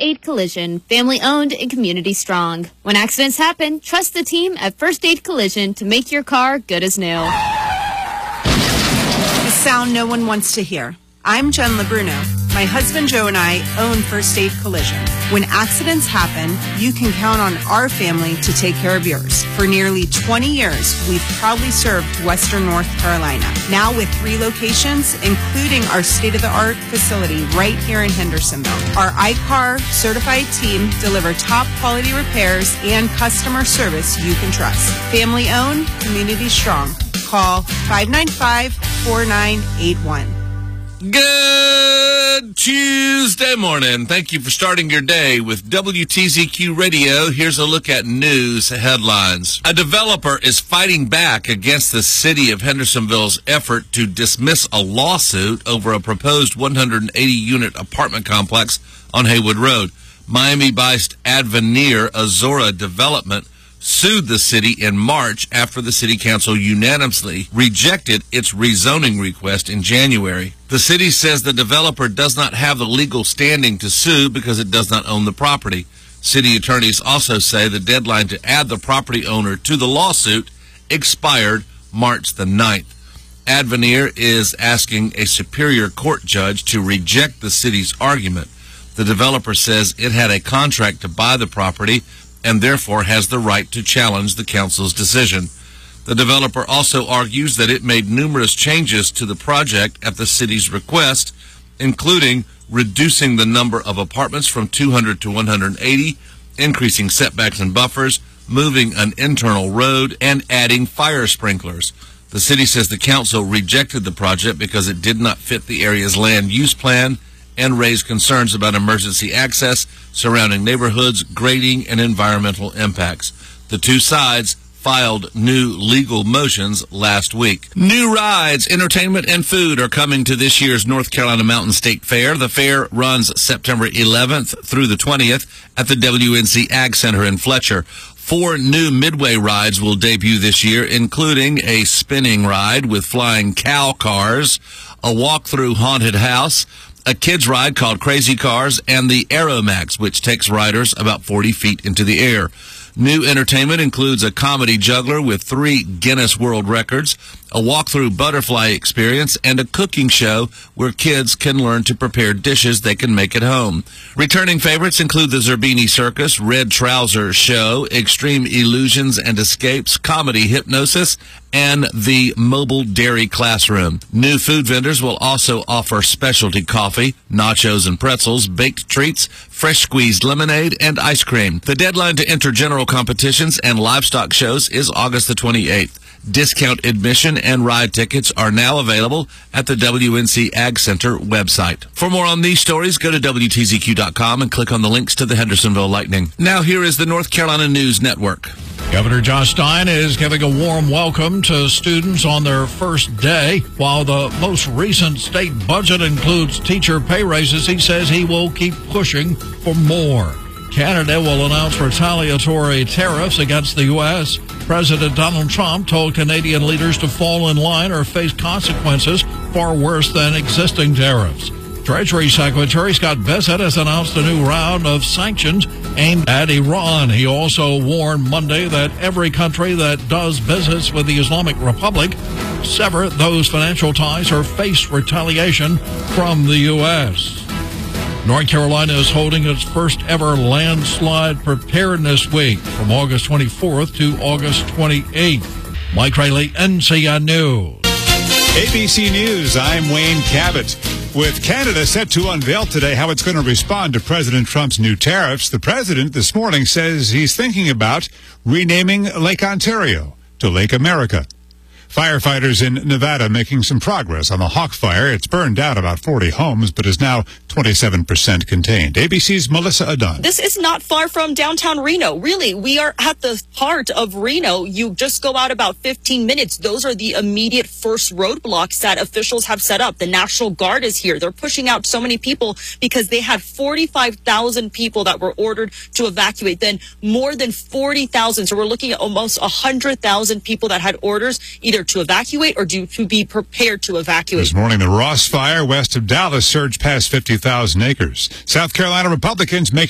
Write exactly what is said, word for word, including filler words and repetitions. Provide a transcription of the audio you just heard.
Aid Collision, family owned and community strong. When accidents happen, trust the team at First Aid Collision to make your car good as new. The sound no one wants to hear. I'm Jen LeBruno. My husband Joe and I own First Aid Collision. When accidents happen, you can count on our family to take care of yours. For nearly twenty years, we've proudly served Western North Carolina. Now with three locations, including our state-of-the-art facility right here in Hendersonville. Our I C A R certified team deliver top quality repairs and customer service you can trust. Family owned, community strong. Call five nine five, four nine eight one. Good Tuesday morning. Thank you for starting your day with W T Z Q Radio. Here's a look at news headlines. A developer is fighting back against the city of Hendersonville's effort to dismiss a lawsuit over a proposed one hundred eighty unit apartment complex on Haywood Road. Miami-based Advenir Azora Development sued the city in March after the city council unanimously rejected its rezoning request in January. The city says the developer does not have the legal standing to sue because it does not own the property. City attorneys also say the deadline to add the property owner to the lawsuit expired March the ninth. Advenir is asking a superior court judge to reject the city's argument. The developer says it had a contract to buy the property and therefore has the right to challenge the council's decision. The developer also argues that it made numerous changes to the project at the city's request, including reducing the number of apartments from two hundred to one hundred eighty, increasing setbacks and buffers, moving an internal road, and adding fire sprinklers. The city says the council rejected the project because it did not fit the area's land use plan and raised concerns about emergency access, surrounding neighborhoods, grading, and environmental impacts. The two sides filed new legal motions last week. New rides, entertainment, and food are coming to this year's North Carolina Mountain State Fair. The fair runs September eleventh through the twentieth at the W N C Ag Center in Fletcher. Four new Midway rides will debut this year, including a spinning ride with flying cow cars, a walk through haunted house, a kids ride called Crazy Cars, and the Aeromax, which takes riders about forty feet into the air. New entertainment includes a comedy juggler with three Guinness World Records, a walk-through butterfly experience, and a cooking show where kids can learn to prepare dishes they can make at home. Returning favorites include the Zerbini Circus, Red Trouser Show, Extreme Illusions and Escapes, Comedy Hypnosis, and the Mobile Dairy Classroom. New food vendors will also offer specialty coffee, nachos and pretzels, baked treats, fresh squeezed lemonade, and ice cream. The deadline to enter general competitions and livestock shows is August the twenty-eighth. Discount admission and ride tickets are now available at the W N C Ag Center website. For more on these stories, go to W T Z Q dot com and click on the links to the Hendersonville Lightning. Now here is the North Carolina News Network. Governor Josh Stein is giving a warm welcome to students on their first day. While the most recent state budget includes teacher pay raises, he says he will keep pushing for more. Canada will announce retaliatory tariffs against the U S. President Donald Trump told Canadian leaders to fall in line or face consequences far worse than existing tariffs. Treasury Secretary Scott Bessent has announced a new round of sanctions aimed at Iran. He also warned Monday that every country that does business with the Islamic Republic sever those financial ties or face retaliation from the U S. North Carolina is holding its first ever landslide preparedness week from August twenty-fourth to August twenty-eighth. Mike Riley, N C N News. A B C News, I'm Wayne Cabot. With Canada set to unveil today how it's going to respond to President Trump's new tariffs, the president this morning says he's thinking about renaming Lake Ontario to Lake America. Firefighters in Nevada making some progress on the Hawk Fire. It's burned down about forty homes, but is now twenty-seven percent contained. A B C's Melissa Adon. This is not far from downtown Reno. Really, we are at the heart of Reno. You just go out about fifteen minutes. Those are the immediate first roadblocks that officials have set up. The National Guard is here. They're pushing out so many people because they had forty-five thousand people that were ordered to evacuate. Then more than forty thousand. So we're looking at almost one hundred thousand people that had orders either to evacuate or due to be prepared to evacuate. This morning, the Ross Fire west of Dallas surged past fifty thousand acres. South Carolina Republicans making